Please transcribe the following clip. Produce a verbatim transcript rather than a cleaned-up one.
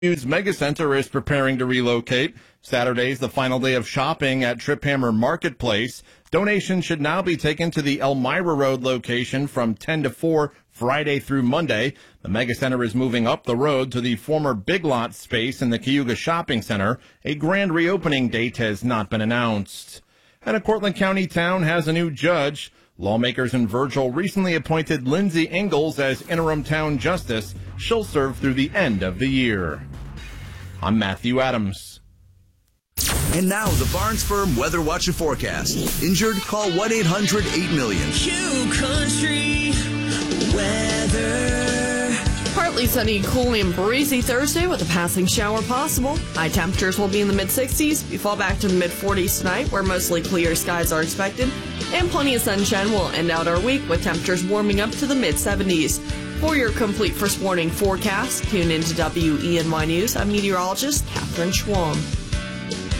News Mega Center is preparing to relocate. Saturday's the final day of shopping at Trip Hammer Marketplace. Donations should now be taken to the Elmira Road location from ten to four Friday through Monday. The Mega Center is moving up the road to the former Big Lots space in the Cayuga Shopping Center. A grand reopening date has not been announced. And a Cortland County town has a new judge. Lawmakers in Virgil recently appointed Lindsay Ingalls as interim town justice. She'll serve through the end of the year. I'm Matthew Adams. And now the Barnes Firm Weather Watch and Forecast. Injured? Call one eight hundred eight million. Q Country Weather. Partly sunny, cool, and breezy Thursday with a passing shower possible. High temperatures will be in the mid-sixties. We fall back to the mid-forties tonight, where mostly clear skies are expected. And plenty of sunshine will end out our week with temperatures warming up to the mid-seventies. For your complete first warning forecast, tune into W E N Y News. I'm meteorologist Catherine Schwam.